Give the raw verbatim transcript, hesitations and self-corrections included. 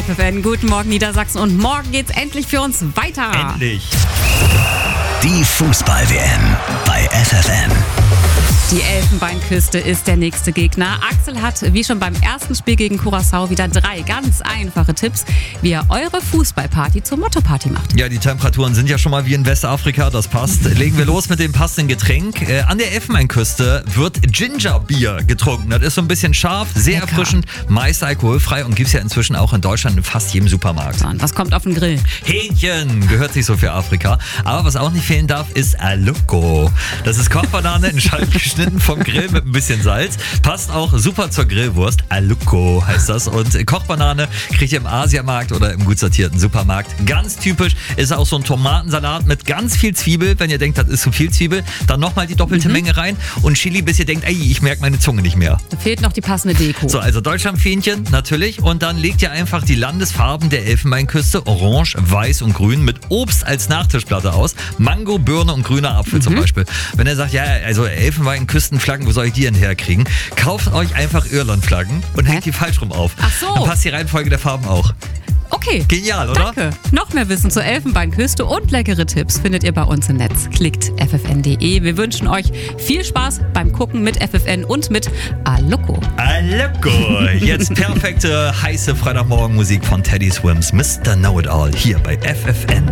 F F N. Guten Morgen Niedersachsen und morgen geht's endlich für uns weiter. Endlich. Die Fußball-W M bei F F N. Die Elfenbeinküste ist der nächste Gegner. Axel hat, wie schon beim ersten Spiel gegen Curaçao, wieder drei ganz einfache Tipps, wie ihr eure Fußballparty zur Motto-Party macht. Ja, die Temperaturen sind ja schon mal wie in Westafrika, das passt. Legen wir los mit dem passenden Getränk. Äh, an der Elfenbeinküste wird Gingerbier getrunken. Das ist so ein bisschen scharf, sehr Lecker. erfrischend, meist alkoholfrei und gibt es ja inzwischen auch in Deutschland in fast jedem Supermarkt. So, und was kommt auf den Grill? Hähnchen gehört sich so für Afrika. Aber was auch nicht fehlen darf, ist Aluko. Das ist Kochbanane in Scheiben geschnitten vom Grill mit ein bisschen Salz. Passt auch super zur Grillwurst. Aluko heißt das. Und Kochbanane kriegt ihr im Asiamarkt oder im gut sortierten Supermarkt. Ganz typisch ist auch so ein Tomatensalat mit ganz viel Zwiebel. Wenn ihr denkt, das ist zu viel Zwiebel, dann nochmal die doppelte mhm. Menge rein. Und Chili, bis ihr denkt, ey, ich merke meine Zunge nicht mehr. Da fehlt noch die passende Deko. So, also Deutschlandfähnchen natürlich. Und dann legt ihr einfach die Landesfarben der Elfenbeinküste, orange, weiß und grün, mit Obst als Nachtischplatte aus. Mango, Birne und grüner Apfel mhm. zum Beispiel. Wenn ihr sagt, ja, also Elfenbeinküstenflaggen, wo soll ich die denn herkriegen? Kauft euch einfach Irlandflaggen und Hä? hängt die falsch rum auf. Ach so. Dann passt die Reihenfolge der Farben auch. Okay. Genial, oder? Danke. Noch mehr Wissen zur Elfenbeinküste und leckere Tipps findet ihr bei uns im Netz. Klickt f f n punkt d e. Wir wünschen euch viel Spaß beim Gucken mit F F N und mit Aluko. Aluko. Jetzt perfekte, heiße Freitagmorgenmusik von Teddy Swims. Mister Know-It-All hier bei F F N.